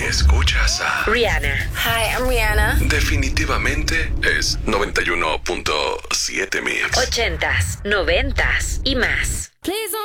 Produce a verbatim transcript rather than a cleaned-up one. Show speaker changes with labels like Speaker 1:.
Speaker 1: escuchas a
Speaker 2: Rihanna.
Speaker 3: Hi, I'm Rihanna.
Speaker 1: Definitivamente es noventa y uno punto siete Mix.
Speaker 2: Ochentas, noventas y más.
Speaker 3: Please don't